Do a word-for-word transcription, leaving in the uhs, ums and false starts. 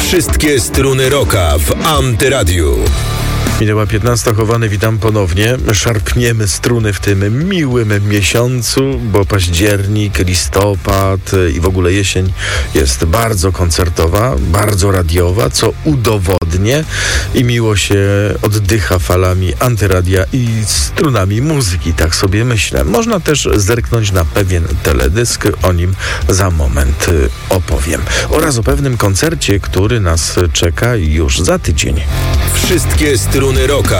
Wszystkie struny rocka w Antyradiu. Minęła piętnasta, Chowany, witam ponownie. Szarpniemy struny w tym miłym miesiącu, bo październik, listopad i w ogóle jesień jest bardzo koncertowa, bardzo radiowa, co udowodnię i miło się oddycha falami Antyradia i strunami muzyki, tak sobie myślę. Można też zerknąć na pewien teledysk, o nim za moment opowiem. Oraz o pewnym koncercie, który nas czeka już za tydzień. Wszystkie struny rocka